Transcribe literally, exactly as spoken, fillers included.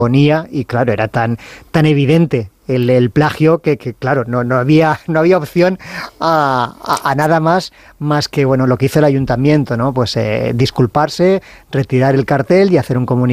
ponía, y claro, era tan, tan evidente el, el plagio que, que claro, no, no había, no había opción a, a, a nada más, más que bueno, lo que hizo el ayuntamiento, ¿no? Pues eh, disculparse, retirar el cartel y hacer un comunicado